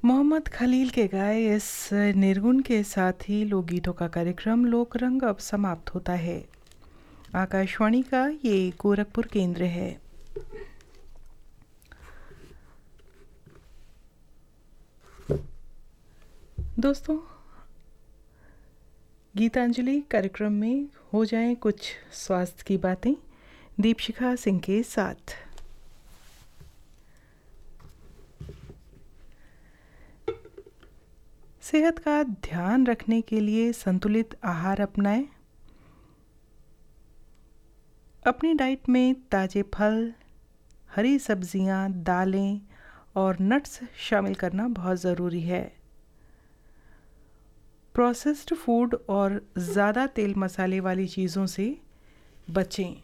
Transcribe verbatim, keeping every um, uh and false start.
मोहम्मद खलील के गाए इस निर्गुण के साथ ही लोकगीतों का कार्यक्रम लोक रंग अब समाप्त होता है। आकाशवाणी का ये गोरखपुर केंद्र है। दोस्तों, गीतांजलि कार्यक्रम में हो जाएं कुछ स्वास्थ्य की बातें दीपशिखा सिंह के साथ। सेहत का ध्यान रखने के लिए संतुलित आहार अपनाएं। अपनी डाइट में ताज़े फल, हरी सब्जियां, दालें और नट्स शामिल करना बहुत ज़रूरी है। प्रोसेस्ड फूड और ज़्यादा तेल मसाले वाली चीज़ों से बचें।